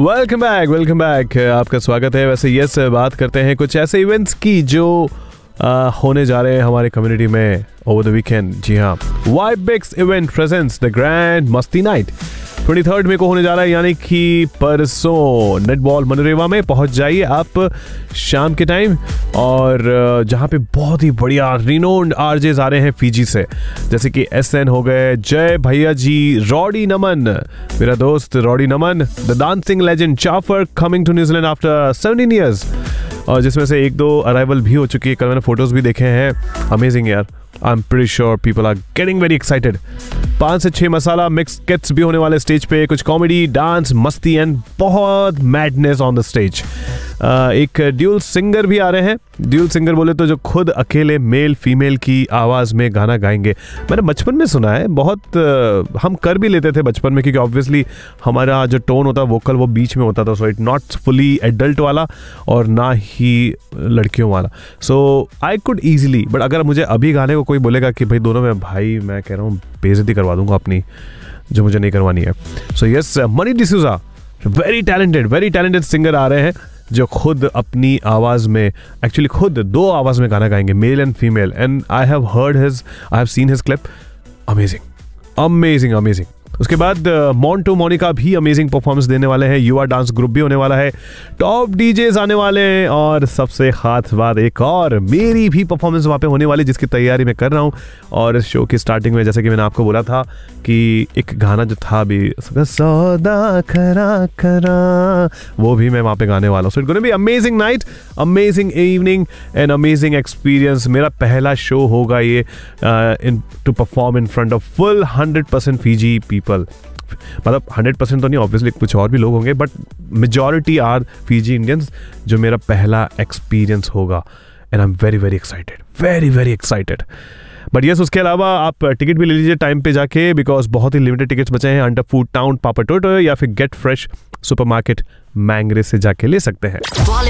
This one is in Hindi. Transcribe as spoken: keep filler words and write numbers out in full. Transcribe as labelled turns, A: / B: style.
A: वेलकम बैक वेलकम बैक आपका स्वागत है। वैसे यस बात करते हैं कुछ ऐसे इवेंट्स की जो आ, होने जा रहे हैं हमारे कम्युनिटी में ओवर द वीकेंड। जी हाँ, वाइबिक्स इवेंट प्रेजेंट्स द ग्रैंड मस्ती नाइट तेईस मई को होने जा रहा है, यानी कि परसों नेटबॉल मनरेवा में पहुंच जाइए आप शाम के टाइम। और जहां पे बहुत ही बढ़िया रिनोन्ड आरजेस आ रहे हैं फीजी से, जैसे कि एस एन हो गए, जय भैया जी, रॉडी नमन, मेरा दोस्त rowdy Naman, the dancing legend चाफर coming to New Zealand after seventeen years, और जिसमें से एक दो अराइवल भी हो चुकी है। कल मैंने फोटोज भी देखे हैं, अमेजिंग यार। I am pretty sure people are getting very excited. पाँच से छह मसाला मिक्स किट्स भी होने वाले स्टेज पे, कुछ कॉमेडी, डांस, मस्ती एंड बहुत मैडनेस ऑन द स्टेज। एक ड्यूल सिंगर भी आ रहे हैं। ड्यूल सिंगर बोले तो जो खुद अकेले मेल फीमेल की आवाज़ में गाना गाएंगे। मैंने बचपन में सुना है, बहुत आ, हम कर भी लेते थे बचपन में, क्योंकि ऑब्वियसली हमारा जो टोन होता है वोकल वो बीच में होता था, so it not fully adult वाला और ना ही लड़कियों वाला। सो आई कुड ईजिली, बट अगर मुझे अभी गाने को कोई बोलेगा कि भाई दोनों में, भाई मैं कह रहा हूँ बेइज्जती करवा दूंगा अपनी, जो मुझे नहीं करवानी है। So yes, money D'Souza very talented very talented singer आ रहे हैं जो खुद अपनी आवाज़ में, एक्चुअली खुद दो आवाज़ में गाना गाएंगे, male and female. And I have heard his, I have seen his clip, amazing amazing amazing. उसके बाद मोंटो मोनिका भी अमेजिंग परफॉर्मेंस देने वाले हैं, युवा डांस ग्रुप भी होने वाला है, टॉप डीजेस आने वाले हैं, और सबसे खास बात एक और, मेरी भी परफॉर्मेंस वहाँ पे होने वाली, जिसकी तैयारी मैं कर रहा हूँ। और इस शो की स्टार्टिंग में जैसे कि मैंने आपको बोला था कि एक गाना जो था भी, सौदा करा करा, वो भी मैं वहाँ पे गाने वाला हूँ। So it's gonna be amazing night, amazing evening and amazing experience. मेरा पहला शो होगा ये इन to perform in front of full hundred percent Fiji people. मतलब हंड्रेड परसेंट तो नहीं, ऑब्वियसली कुछ और भी लोग होंगे, but majority are Fiji Indians, जो मेरा पहला एक्सपीरियंस होगा। And I am very very excited, very very excited. But yes, उसके अलावा आप टिकट भी ले लीजिए टाइम पे जाके, बिकॉज बहुत ही लिमिटेड टिकट्स बचे हैं। अंडर फूड टाउन पापा टोटो या फिर गेट फ्रेश सुपरमार्केट मैंगरे से जाके ले सकते हैं।